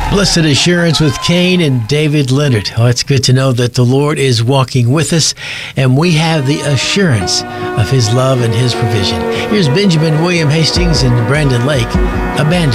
Blessed Assurance with Kane and David Leonard. Oh, it's good to know that the Lord is walking with us, and we have the assurance of His love and His provision. Here's Benjamin William Hastings and Brandon Lake, Abandoned.